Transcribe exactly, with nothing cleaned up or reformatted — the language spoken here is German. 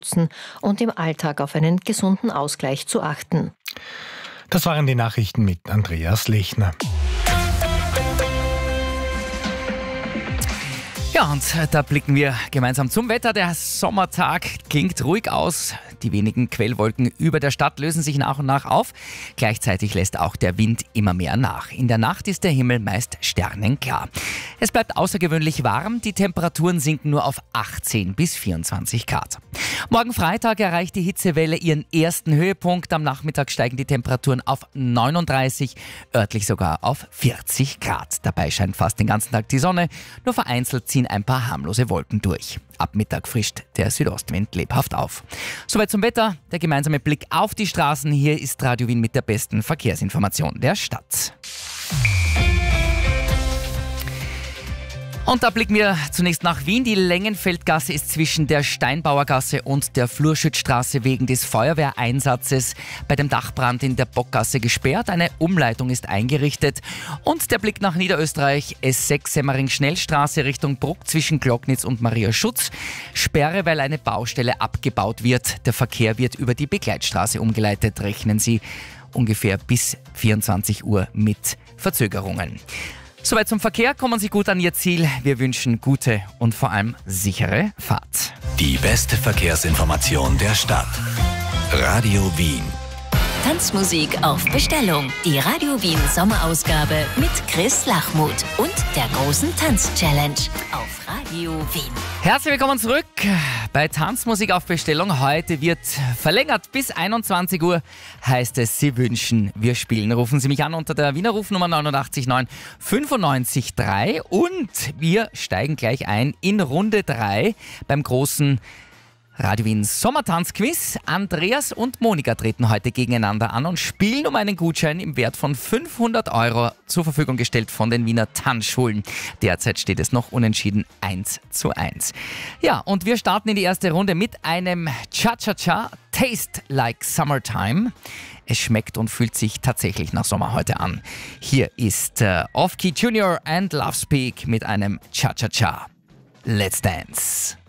und im Alltag auf einen gesunden Ausgleich zu achten. Das waren die Nachrichten mit Andreas Lechner. Ja, und da blicken wir gemeinsam zum Wetter. Der Sommertag klingt ruhig aus. Die wenigen Quellwolken über der Stadt lösen sich nach und nach auf. Gleichzeitig lässt auch der Wind immer mehr nach. In der Nacht ist der Himmel meist sternenklar. Es bleibt außergewöhnlich warm. Die Temperaturen sinken nur auf achtzehn bis vierundzwanzig Grad. Morgen Freitag erreicht die Hitzewelle ihren ersten Höhepunkt. Am Nachmittag steigen die Temperaturen auf neununddreißig, örtlich sogar auf vierzig Grad. Dabei scheint fast den ganzen Tag die Sonne. Nur vereinzelt ziehen ein paar harmlose Wolken durch. Ab Mittag frischt der Südostwind lebhaft auf. Soweit zum Wetter, der gemeinsame Blick auf die Straßen. Hier ist Radio Wien mit der besten Verkehrsinformation der Stadt. Und da blicken wir zunächst nach Wien. Die Längenfeldgasse ist zwischen der Steinbauergasse und der Flurschützstraße wegen des Feuerwehreinsatzes bei dem Dachbrand in der Bockgasse gesperrt. Eine Umleitung ist eingerichtet. Und der Blick nach Niederösterreich, S sechs Semmering-Schnellstraße Richtung Bruck zwischen Glocknitz und Maria Schutz. Sperre, weil eine Baustelle abgebaut wird. Der Verkehr wird über die Begleitstraße umgeleitet. Rechnen Sie ungefähr bis vierundzwanzig Uhr mit Verzögerungen. Soweit zum Verkehr, kommen Sie gut an Ihr Ziel. Wir wünschen gute und vor allem sichere Fahrt. Die beste Verkehrsinformation der Stadt. Radio Wien. Tanzmusik auf Bestellung. Die Radio Wien Sommerausgabe mit Chris Lachmuth und der großen Tanz-Challenge auf Radio Wien. Herzlich willkommen zurück bei Tanzmusik auf Bestellung. Heute wird verlängert bis einundzwanzig Uhr, heißt es, Sie wünschen, wir spielen. Rufen Sie mich an unter der Wiener Rufnummer neunundachtzig neun fünfundneunzig drei und wir steigen gleich ein in Runde drei beim großen Radio Wien Sommertanzquiz. Andreas und Monika treten heute gegeneinander an und spielen um einen Gutschein im Wert von fünfhundert Euro zur Verfügung gestellt von den Wiener Tanzschulen. Derzeit steht es noch unentschieden eins zu eins. Ja, und wir starten in die erste Runde mit einem Cha-Cha-Cha, Taste Like Summertime. Es schmeckt und fühlt sich tatsächlich nach Sommer heute an. Hier ist äh, Off-Key Junior and Love Speak mit einem Cha-Cha-Cha. Let's dance.